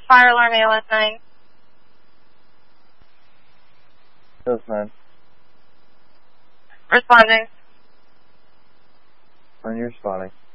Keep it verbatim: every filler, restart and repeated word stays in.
fire alarm A L S nine. A L S nine. Responding. When you're responding.